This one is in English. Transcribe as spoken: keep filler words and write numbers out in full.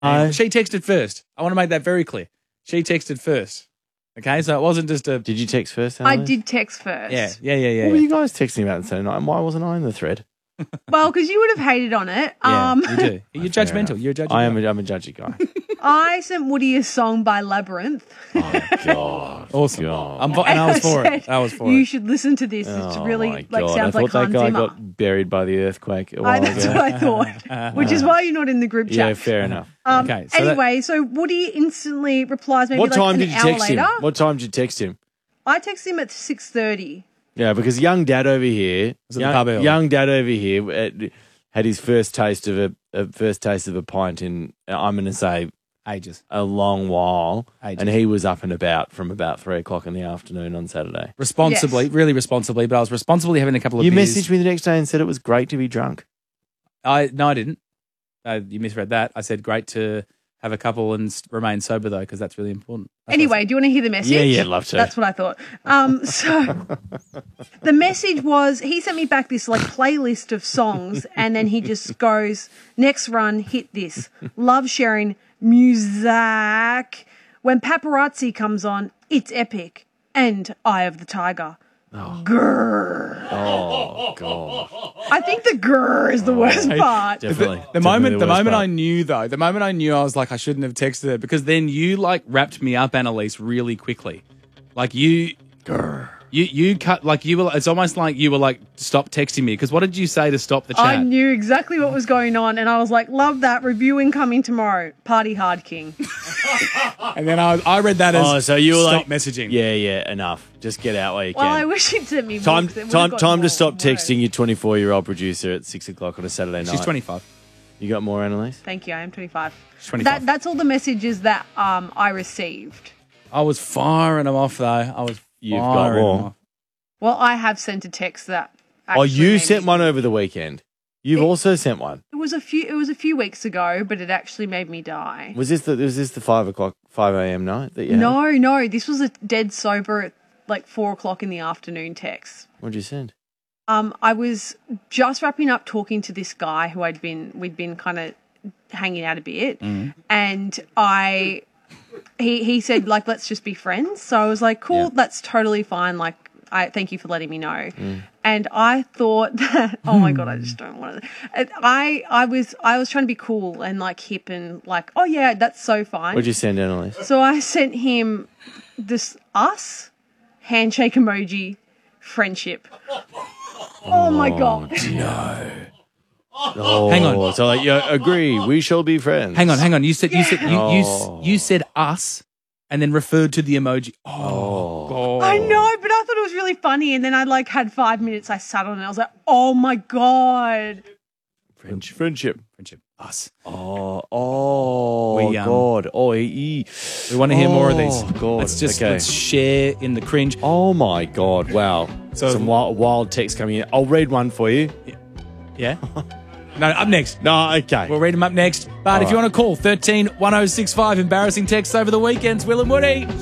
Uh, she texted first. I want to make that very clear. She texted first. Okay, so it wasn't just a... Did you text first, I Annalise? did text first. Yeah, yeah, yeah, yeah. What were yeah. you guys texting about on Saturday night, and why wasn't I in the thread? Well, because you would have hated on it. Yeah, Um, you do. You're Fair judgmental. enough. You're a judgmental. I am a, I'm a judgy guy. I sent Woody a song by Labyrinth. Oh, God. Awesome. God. I'm, and I was for said, it. I was for you it. should listen to this. It's Oh, really my like God. sounds I like thought Hans that guy Zimmer. got buried by the earthquake a I, while that's ago. what I thought, which is why you're not in the group chat. Yeah, fair enough. Um, Okay, so that- anyway, so Woody instantly replies maybe What like time an did you hour text later. him? What time did you text him? I texted him at six thirty. Yeah, because young dad over here, Was it the young, pub early? young dad over here uh, had his first taste of a, a first taste of a pint in, uh, I'm going to say, Ages. a long while, Ages. and he was up and about from about three o'clock in the afternoon on Saturday. Responsibly, Yes. really responsibly, but I was responsibly having a couple of You beers. messaged me the next day and said it was great to be drunk. I No, I didn't. Uh, you misread that. I said great to have a couple and s- remain sober, though, because that's really important. That's what I Anyway, do you want to hear the message? Yeah, yeah, love to. That's what I thought. Um, so the message was he sent me back this like playlist of songs, and then he just goes, "Next run, hit this. Love sharing music. When paparazzi comes on, it's epic. And Eye of the Tiger. Grrr." Oh, God. I think the grrr is the worst part. Definitely. The Definitely moment, the worst moment part. I knew though, the moment I knew, I was like, I shouldn't have texted her because then you like wrapped me up, Annalise, really quickly. Like you, you, you cut like you were. It's almost like you were like, stop texting me because what did you say to stop the chat? I knew exactly what was going on, and I was like, "Love that reviewing coming tomorrow. Party hard, King." and then I, I read that as Oh, so you were stop like messaging. Yeah, yeah, enough. Just get out while you Well, can. I wish he'd sent me Time, books. It would've time, got time more to stop words. texting your twenty-four-year-old producer at six o'clock on a Saturday night. She's twenty-five. You got more, Annalise? Thank you. I am twenty-five. She's twenty-five. That, that's all the messages that um, I received. I was firing them off though. I was. You've got firing more. them off. Well, I have sent a text that. Oh, actually you made sent me- one over the weekend. You've It- also sent one. It was a few. It was a few weeks ago, but it actually made me die. Was this the was this the five o'clock, five a m night that you had? No, no. This was a dead sober at like four o'clock in the afternoon text. What'd you send? Um, I was just wrapping up talking to this guy who I'd been we'd been kind of hanging out a bit, and I he he said like let's just be friends. So I was like, cool, Yeah. that's totally fine. Like I thank you for letting me know. And I thought that oh my god, I just don't want to. I I was I was trying to be cool and like hip and like oh yeah, that's so fine. What'd you send, Annalise? So I sent him this us handshake emoji friendship. Oh, my god. Oh, Hang on. So like, yeah, agree. We shall be friends. Hang on, hang on. You said you said you, you, s- Oh. you said us, and then referred to the emoji. Oh, God. I know, but I thought it was really funny. And then I like had five minutes. I sat on it. I was like, oh my god. Friendship. Friendship. Friendship. Us. Oh, oh, We, um, God. Oh, he, We want to hear more of these. Oh, God. Let's just Okay. let's share in the cringe. oh my God. Wow. So- Some wild, wild text coming in. I'll read one for you. Yeah. No, up next. No, okay. We'll read them up next. But All if you right. want to call, thirteen one oh six five, embarrassing texts over the weekends, Will and Woody.